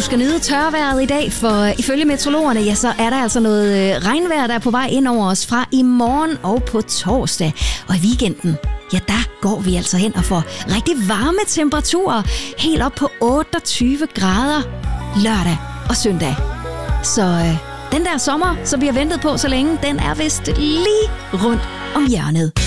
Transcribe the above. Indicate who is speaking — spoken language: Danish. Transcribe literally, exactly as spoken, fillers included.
Speaker 1: skal nyde tørvejret i dag, for ifølge meteorologerne, ja, så er der altså noget regnvejr, der er på vej ind over os fra i morgen og på torsdag. Og i weekenden, ja, der går vi altså hen og får rigtig varme temperaturer, helt op på otteogtyve grader lørdag og søndag. Så øh, den der sommer, som vi har ventet på så længe, den er vist lige rundt om hjørnet.